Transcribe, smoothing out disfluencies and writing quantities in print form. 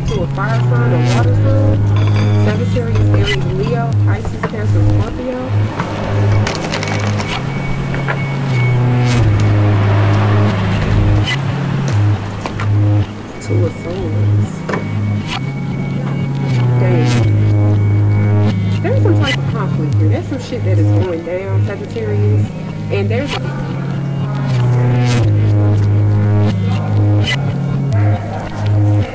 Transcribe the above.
to a fire sign or water sign. Sagittarius, Aries, Leo, Pisces, Cancer, Scorpio. Two of Swords. Dang. There's some type of conflict here. There's some shit that is going down, Sagittarius. And there's